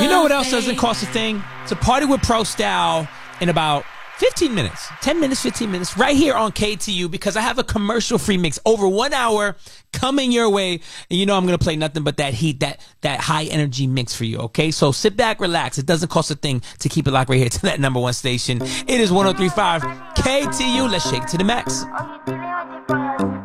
You know what else doesn't cost a thing? To party with Pro Style in about 15 minutes, 10 minutes, 15 minutes, right here on KTU, because I have a commercial-free mix over 1 hour coming your way. And you know I'm going to play nothing but that heat, that high-energy mix for you, okay? So sit back, relax. It doesn't cost a thing to keep it locked right here to that number one station. It is 103.5 KTU. Let's shake it to the max.